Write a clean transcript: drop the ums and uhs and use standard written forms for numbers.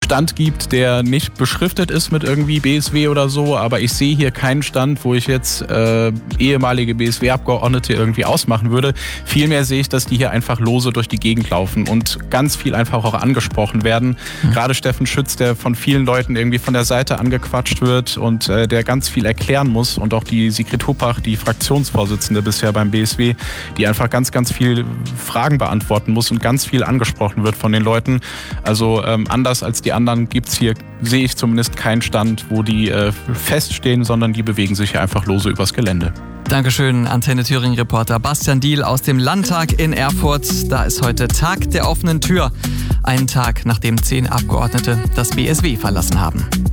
Stand gibt, der nicht beschriftet ist mit irgendwie BSW oder so, aber ich sehe hier keinen Stand, wo ich jetzt ehemalige BSW-Abgeordnete irgendwie ausmachen würde. Vielmehr sehe ich, dass die hier einfach lose durch die Gegend laufen und ganz viel einfach auch angesprochen werden. Gerade Steffen Schütz, der von vielen Leuten irgendwie von der Seite angequatscht wird und der ganz viel erklären muss, und auch die Sigrid Huppach, die Fraktionsvorsitzende bisher beim BSW, die einfach ganz, ganz viel Fragen beantworten muss und ganz viel angesprochen wird von den Leuten. Also anders als die anderen gibt's hier, sehe ich zumindest, keinen Stand, wo die feststehen, sondern die bewegen sich hier einfach lose übers Gelände. Dankeschön, Antenne Thüringen-Reporter Bastian Diehl aus dem Landtag in Erfurt. Da ist heute Tag der offenen Tür. Einen Tag, nachdem 10 Abgeordnete das BSW verlassen haben.